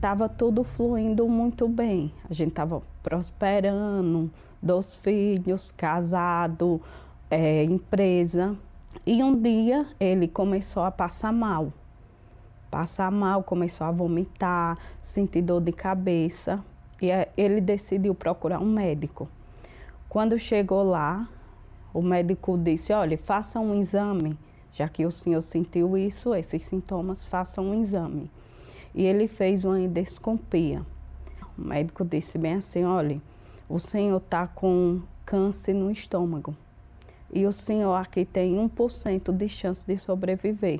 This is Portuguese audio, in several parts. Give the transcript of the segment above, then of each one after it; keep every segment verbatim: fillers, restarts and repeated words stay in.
estava tudo fluindo muito bem. A gente estava prosperando, dois filhos, casado, é, empresa. E um dia ele começou a passar mal. Passar mal, começou a vomitar, sentir dor de cabeça. E ele decidiu procurar um médico. Quando chegou lá, o médico disse, olha, faça um exame, já que o senhor sentiu isso, esses sintomas, faça um exame. E ele fez uma endoscopia. O médico disse bem assim, olha, o senhor está com câncer no estômago. E o senhor aqui tem um por cento de chance de sobreviver.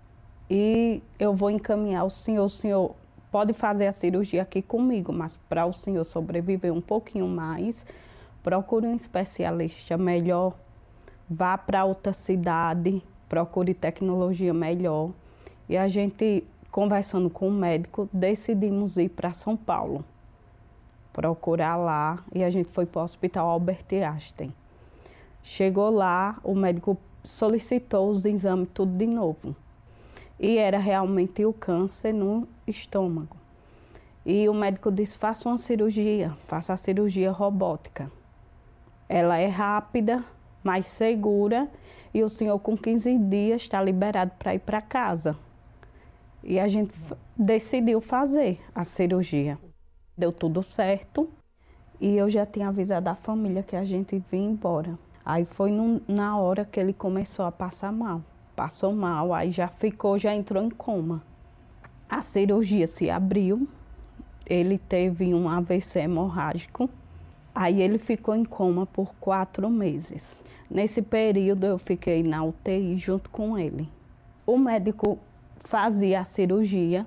E eu vou encaminhar o senhor, o senhor pode fazer a cirurgia aqui comigo, mas para o senhor sobreviver um pouquinho mais, procure um especialista melhor, vá para outra cidade, procure tecnologia melhor. E a gente, conversando com o médico, decidimos ir para São Paulo, procurar lá, e a gente foi para o Hospital Albert Einstein. Chegou lá, o médico solicitou os exames tudo de novo. E era realmente o câncer no estômago. E o médico disse, faça uma cirurgia, faça a cirurgia robótica. Ela é rápida, mais segura, e o senhor com quinze dias está liberado para ir para casa. E a gente decidiu fazer a cirurgia. Deu tudo certo, e eu já tinha avisado a família que a gente vinha embora. Aí foi no, na hora que ele começou a passar mal. Passou mal, aí já ficou, já entrou em coma. A cirurgia se abriu, ele teve um A V C hemorrágico, aí ele ficou em coma por quatro meses. Nesse período eu fiquei na U T I junto com ele. O médico fazia a cirurgia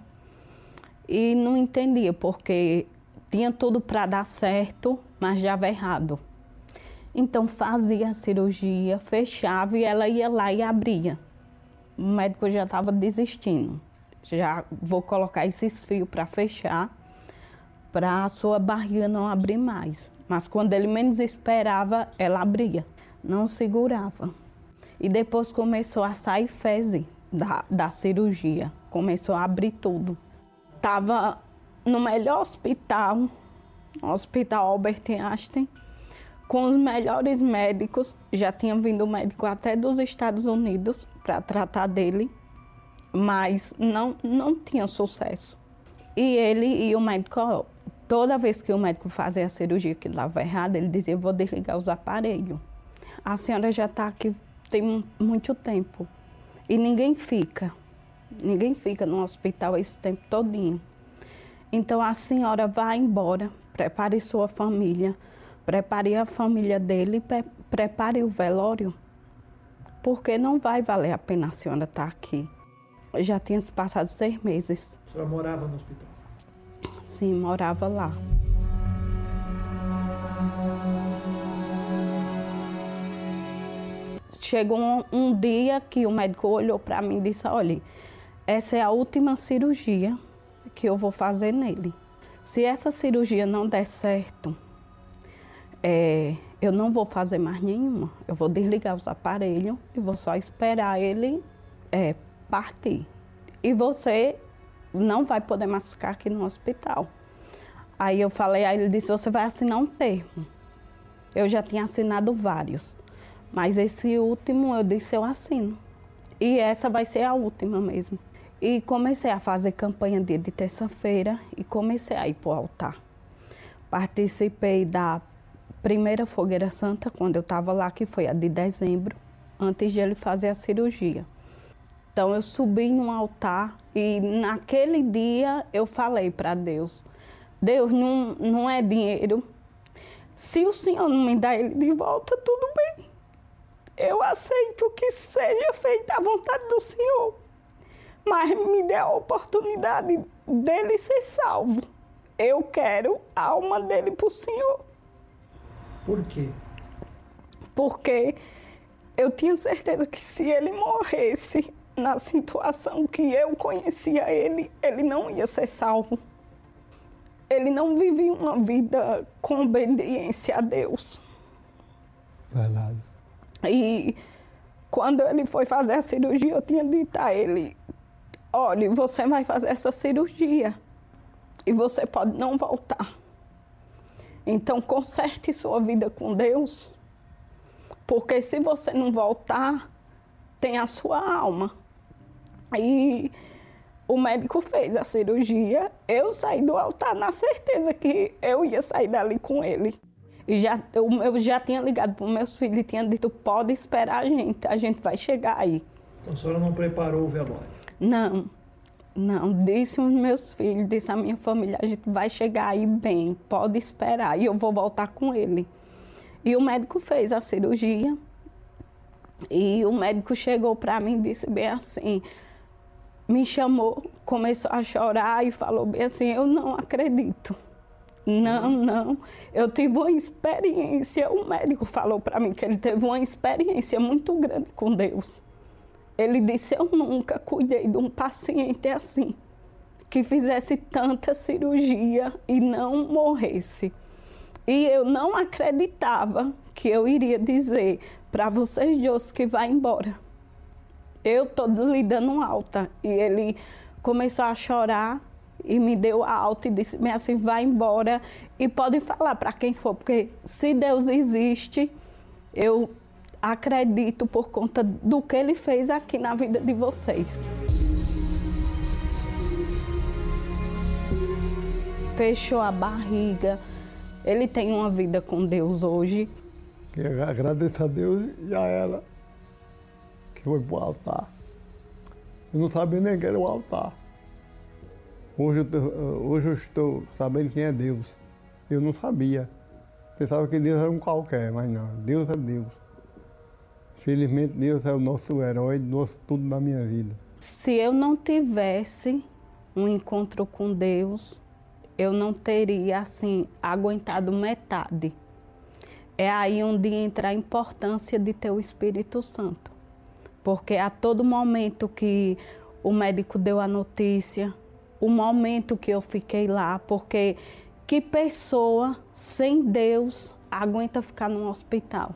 e não entendia, porque tinha tudo para dar certo, mas dava errado. Então fazia a cirurgia, fechava e ela ia lá e abria. O médico já estava desistindo. Já vou colocar esses fios para fechar, para a sua barriga não abrir mais. Mas quando ele menos esperava, ela abria, não segurava. E depois começou a sair fezes da, da cirurgia, começou a abrir tudo. Estava no melhor hospital, no Hospital Albert Einstein, com os melhores médicos. Já tinha vindo médico até dos Estados Unidos para tratar dele, mas não, não tinha sucesso. E ele e o médico, toda vez que o médico fazia a cirurgia que dava errado, ele dizia, vou desligar os aparelhos. A senhora já está aqui tem muito tempo e ninguém fica, ninguém fica no hospital esse tempo todinho. Então a senhora vai embora, prepare sua família, prepare a família dele, prepare o velório, porque não vai valer a pena a senhora estar aqui. Já tinha se passado seis meses. A senhora morava no hospital? Sim, morava lá. Chegou um, um dia que o médico olhou para mim e disse, olha, essa é a última cirurgia que eu vou fazer nele. Se essa cirurgia não der certo, É, eu não vou fazer mais nenhuma, eu vou desligar os aparelhos e vou só esperar ele é, partir. E você não vai poder mais ficar aqui no hospital. Aí eu falei, aí ele disse, você vai assinar um termo. Eu já tinha assinado vários, mas esse último eu disse, eu assino. E essa vai ser a última mesmo. E comecei a fazer campanha dia de terça-feira e comecei a ir para o altar. Participei da primeira fogueira santa, quando eu estava lá, que foi a de dezembro, antes de ele fazer a cirurgia. Então eu subi no altar e naquele dia eu falei para Deus, Deus, não, não é dinheiro. Se o Senhor não me dá ele de volta, tudo bem. Eu aceito que seja feita a vontade do Senhor, mas me dê a oportunidade dele ser salvo. Eu quero a alma dele para o Senhor. Por quê? Porque eu tinha certeza que se ele morresse na situação que eu conhecia ele, ele não ia ser salvo. Ele não vivia uma vida com obediência a Deus. Verdade. E quando ele foi fazer a cirurgia, eu tinha dito a ele, olha, você vai fazer essa cirurgia. e você pode não voltar. Então, conserte sua vida com Deus, porque se você não voltar, tem a sua alma. E o médico fez a cirurgia, eu saí do altar na certeza que eu ia sair dali com ele. E já, eu, eu já tinha ligado para os meus filhos e tinha dito, pode esperar a gente, a gente vai chegar aí. Então a senhora não preparou o velório? Não, não, disse aos meus filhos, disse à minha família, a gente vai chegar aí bem, pode esperar, e eu vou voltar com ele. E o médico fez a cirurgia, e o médico chegou para mim e disse bem assim, me chamou, começou a chorar e falou bem assim, eu não acredito. Não, não, eu tive uma experiência, o médico falou para mim que ele teve uma experiência muito grande com Deus. Ele disse, eu nunca cuidei de um paciente assim, que fizesse tanta cirurgia e não morresse. E eu não acreditava que eu iria dizer para vocês dois que vai embora. Eu estou lhe dando alta. E ele começou a chorar e me deu a alta e disse assim, vai embora e pode falar para quem for, porque se Deus existe, eu acredito por conta do que Ele fez aqui na vida de vocês. Fechou a barriga, ele tem uma vida com Deus hoje. Eu agradeço a Deus e a ela que foi para o altar. Eu não sabia nem que era o altar. Hoje eu, tô, hoje eu estou sabendo quem é Deus. Eu não sabia. Pensava que Deus era um qualquer, mas não, Deus é Deus. Felizmente Deus é o nosso herói, nosso tudo na minha vida. Se eu não tivesse um encontro com Deus, eu não teria, assim, aguentado metade. É aí onde entra a importância de ter o Espírito Santo. Porque a todo momento que o médico deu a notícia, o momento que eu fiquei lá, porque que pessoa sem Deus aguenta ficar num hospital?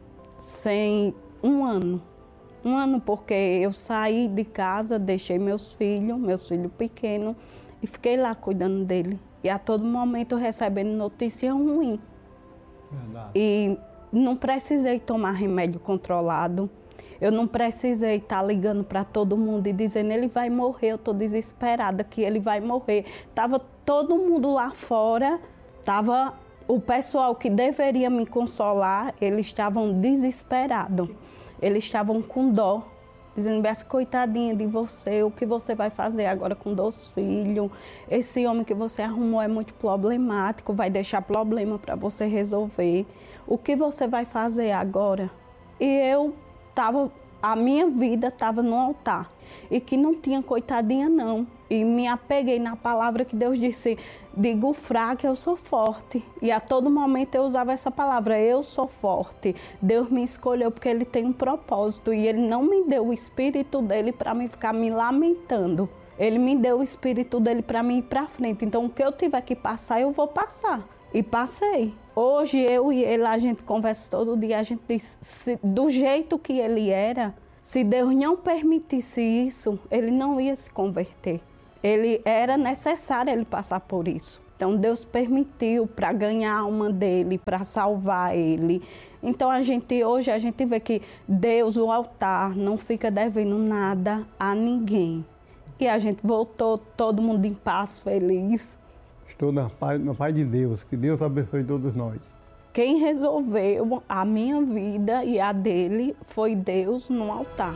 Sem um ano. Um ano porque eu saí de casa, deixei meus filhos, meus filhos pequenos, e fiquei lá cuidando dele. E a todo momento recebendo notícia ruim. Verdade. E não precisei tomar remédio controlado. Eu não precisei estar ligando para todo mundo e dizendo ele vai morrer, eu estou desesperada que ele vai morrer. Estava todo mundo lá fora, estava o pessoal que deveria me consolar, eles estavam desesperados. Eles estavam com dó, dizendo, Bessa, coitadinha de você, o que você vai fazer agora com dois filhos? Esse homem que você arrumou é muito problemático, vai deixar problema para você resolver. O que você vai fazer agora? E eu tava, a minha vida estava no altar. E que não tinha coitadinha não. E me apeguei na palavra que Deus disse, digo fraca, eu sou forte. E a todo momento eu usava essa palavra, eu sou forte. Deus me escolheu porque Ele tem um propósito. E Ele não me deu o Espírito dEle para me ficar me lamentando. Ele me deu o Espírito dEle para mim ir para frente. Então o que eu tiver que passar, eu vou passar. E passei. Hoje eu e ele, a gente conversa todo dia, a gente diz, se, do jeito que ele era, se Deus não permitisse isso, ele não ia se converter. Ele era necessário ele passar por isso. Então Deus permitiu para ganhar a alma dele, para salvar ele. Então a gente hoje a gente vê que Deus, o altar, não fica devendo nada a ninguém. E a gente voltou todo mundo em paz, feliz. Estou na paz, na paz de Deus, que Deus abençoe todos nós. Quem resolveu a minha vida e a dele foi Deus no altar.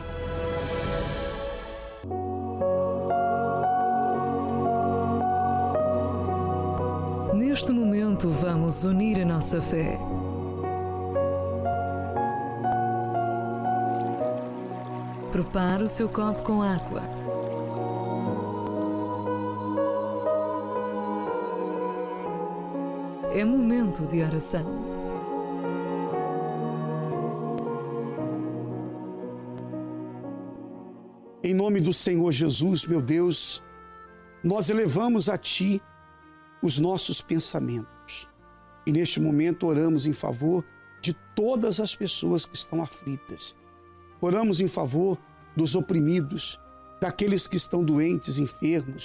Neste momento vamos unir a nossa fé. Prepare o seu copo com água. É momento de oração. Em nome do Senhor Jesus, meu Deus, nós elevamos a Ti os nossos pensamentos. E neste momento oramos em favor de todas as pessoas que estão aflitas. Oramos em favor dos oprimidos, daqueles que estão doentes, enfermos,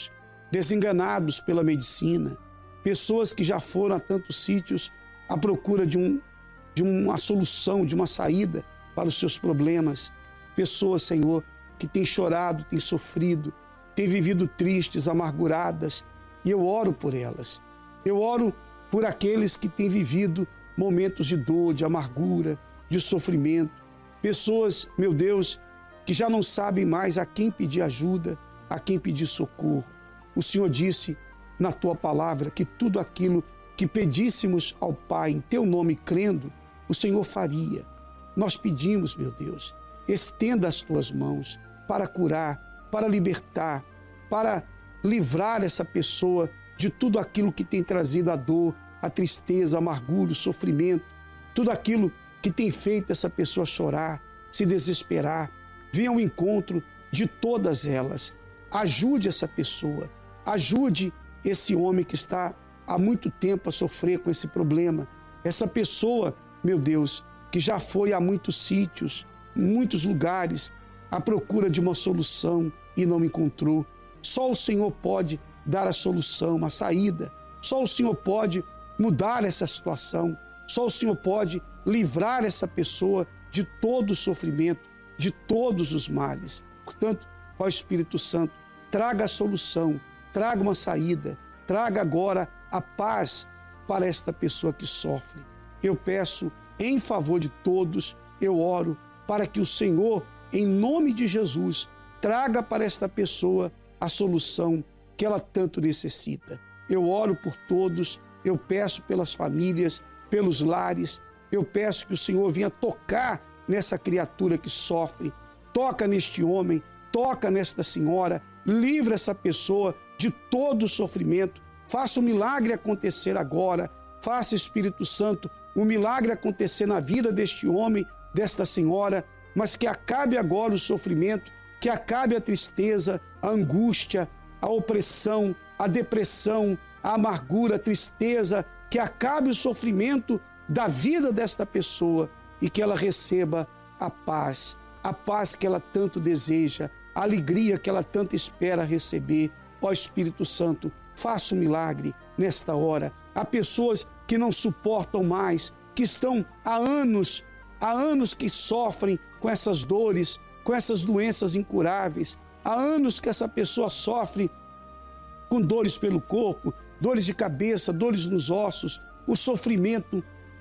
desenganados pela medicina, pessoas que já foram a tantos sítios à procura de, um, de uma solução, de uma saída para os seus problemas. Pessoas, Senhor, que têm chorado, têm sofrido, têm vivido tristes, amarguradas, e eu oro por elas. Eu oro por aqueles que têm vivido momentos de dor, de amargura, de sofrimento. Pessoas, meu Deus, que já não sabem mais a quem pedir ajuda, a quem pedir socorro. O Senhor disse na Tua palavra que tudo aquilo que pedíssemos ao Pai em Teu nome crendo, o Senhor faria. Nós pedimos, meu Deus, estenda as Tuas mãos para curar, para libertar, para livrar essa pessoa de tudo aquilo que tem trazido a dor, a tristeza, a amargura, o sofrimento, tudo aquilo que tem feito essa pessoa chorar, se desesperar. Venha ao encontro de todas elas. Ajude essa pessoa, ajude esse homem que está há muito tempo a sofrer com esse problema. Essa pessoa, meu Deus, que já foi a muitos sítios, em muitos lugares, à procura de uma solução e não encontrou. Só o Senhor pode dar a solução, a saída. Só o Senhor pode mudar essa situação. Só o Senhor pode livrar essa pessoa de todo o sofrimento, de todos os males. Portanto, ó Espírito Santo, traga a solução, traga uma saída, traga agora a paz para esta pessoa que sofre. Eu peço em favor de todos, eu oro para que o Senhor, em nome de Jesus, traga para esta pessoa a solução que ela tanto necessita. Eu oro por todos, eu peço pelas famílias, pelos lares, eu peço que o Senhor venha tocar nessa criatura que sofre, toca neste homem, toca nesta senhora, livra essa pessoa de todo o sofrimento, faça o milagre acontecer agora, faça, Espírito Santo, o milagre acontecer na vida deste homem, desta senhora, mas que acabe agora o sofrimento, que acabe a tristeza, a angústia, a opressão, a depressão, a amargura, a tristeza, que acabe o sofrimento da vida desta pessoa e que ela receba a paz, a paz que ela tanto deseja, a alegria que ela tanto espera receber. Ó Espírito Santo, faça um milagre nesta hora. Há pessoas que não suportam mais, que estão há anos, há anos que sofrem com essas dores, com essas doenças incuráveis. Há anos que essa pessoa sofre com dores pelo corpo, dores de cabeça, dores nos ossos. O sofrimento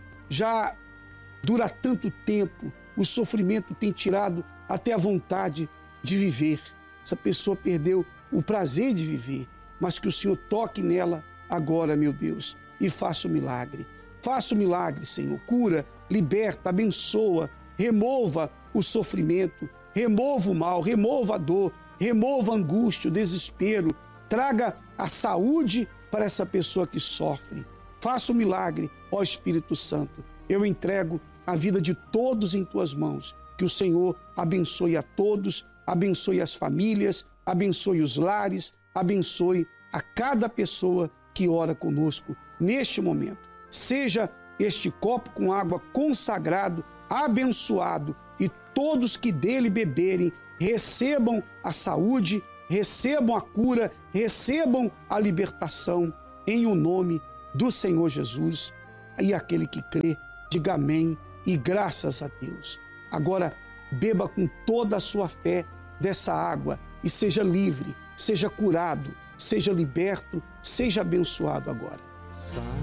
já dura tanto tempo, o sofrimento tem tirado até a vontade de viver. Essa pessoa perdeu o prazer de viver, mas que o Senhor toque nela agora, meu Deus, e faça o milagre. Faça o milagre, Senhor. Cura, liberta, abençoa, remova o sofrimento, remova o mal, remova a dor, remova a angústia, o desespero. Traga a saúde para essa pessoa que sofre. Faça o milagre, ó Espírito Santo. Eu entrego a vida de todos em Tuas mãos. Que o Senhor abençoe a todos, abençoe as famílias, abençoe os lares, abençoe a cada pessoa que ora conosco neste momento. Seja este copo com água consagrado, abençoado, e todos que dele beberem recebam a saúde, recebam a cura, recebam a libertação, em o nome do Senhor Jesus. E aquele que crê, diga amém e graças a Deus. Agora, beba com toda a sua fé dessa água e seja livre, seja curado, seja liberto, seja abençoado agora.